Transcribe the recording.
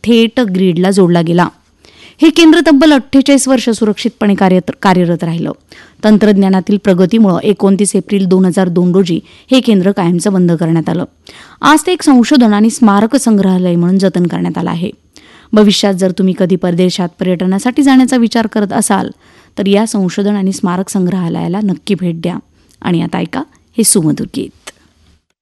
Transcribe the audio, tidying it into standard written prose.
थेट ग्रीडला जोडला गेला. हे केंद्र तब्बल 48 वर्ष सुरक्षितपणे कार्यरत राहिलं. तंत्रज्ञानातील प्रगतीमुळे 29 एप्रिल 2002 रोजी हे केंद्र कायमचं बंद करण्यात आलं. आज ते एक संशोधन आणि स्मारक संग्रहालय म्हणून जतन करण्यात आलं आहे. भविष्यात जर तुम्ही कधी परदेशात पर्यटनासाठी जाण्याचा विचार करत असाल तर या संशोधन आणि स्मारक संग्रहालयाला नक्की भेट द्या. आणि आता ऐका हे सुमधुर गीत.